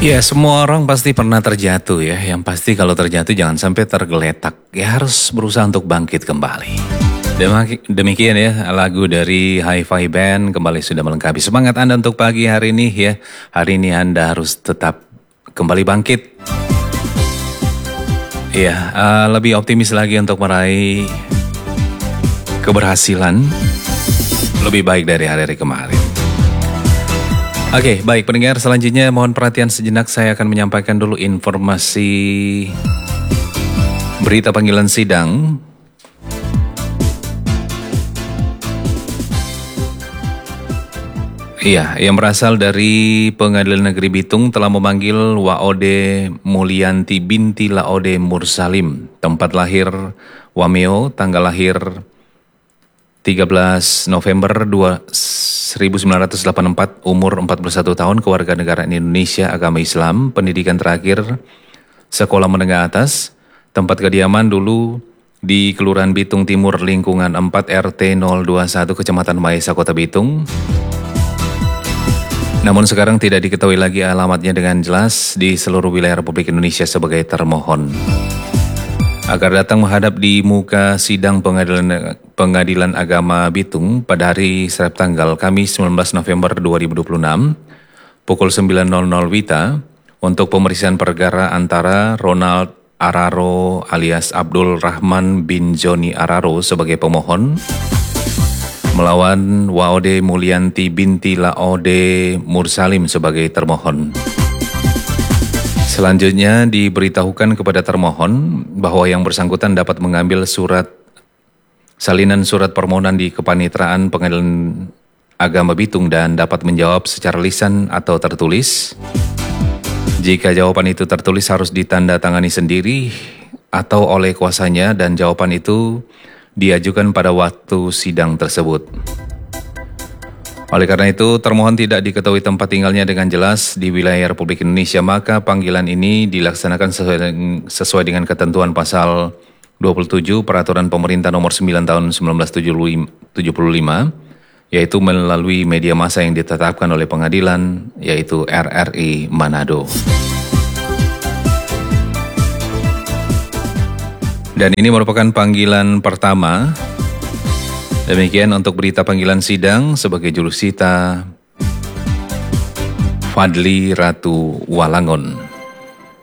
Ya, semua orang pasti pernah terjatuh ya. Yang pasti kalau terjatuh jangan sampai tergeletak. Ya harus berusaha untuk bangkit kembali. Demikian ya, lagu dari Hi-Fi Band kembali sudah melengkapi semangat Anda untuk pagi hari ini ya. Hari ini Anda harus tetap kembali bangkit. Ya, lebih optimis lagi untuk meraih keberhasilan lebih baik dari hari-hari kemarin. Oke, baik pendengar, selanjutnya mohon perhatian sejenak, saya akan menyampaikan dulu informasi berita panggilan sidang. Iya, yang berasal dari Pengadilan Negeri Bitung telah memanggil Waode Mulyanti binti Laode Mursalim, tempat lahir Wameo, tanggal lahir 13 November 1984, umur 41 tahun, kewarganegaraan Indonesia, agama Islam, pendidikan terakhir sekolah menengah atas, tempat kediaman dulu di Kelurahan Bitung Timur, lingkungan 4 RT 021 Kecamatan Maesa, Kota Bitung. Namun sekarang tidak diketahui lagi alamatnya dengan jelas di seluruh wilayah Republik Indonesia sebagai termohon. Agar datang menghadap di muka sidang Pengadilan Agama Bitung pada hari Selasa tanggal Kamis 19 November 2026 pukul 9.00 WITA untuk pemeriksaan perkara antara Ronald Araro alias Abdul Rahman bin Joni Araro sebagai pemohon melawan Waode Mulyanti binti Laode Mursalim sebagai termohon. Selanjutnya diberitahukan kepada termohon bahwa yang bersangkutan dapat mengambil salinan surat permohonan di Kepanitraan Pengadilan Agama Bitung dan dapat menjawab secara lisan atau tertulis. Jika jawaban itu tertulis harus ditandatangani sendiri atau oleh kuasanya dan jawaban itu diajukan pada waktu sidang tersebut. Oleh karena itu, termohon tidak diketahui tempat tinggalnya dengan jelas di wilayah Republik Indonesia, maka panggilan ini dilaksanakan sesuai dengan ketentuan pasal 27 Peraturan Pemerintah Nomor 9 Tahun 1975, yaitu melalui media massa yang ditetapkan oleh pengadilan, yaitu RRI Manado. Dan ini merupakan panggilan pertama. Demikian untuk berita panggilan sidang sebagai jurusita Fadli Ratu Walangon.